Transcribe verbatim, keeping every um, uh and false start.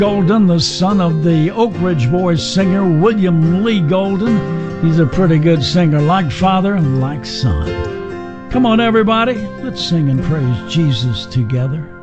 Golden, the son of the Oak Ridge Boys singer William Lee Golden. He's a pretty good singer, like father and like son. Come on, everybody, let's sing and praise Jesus together.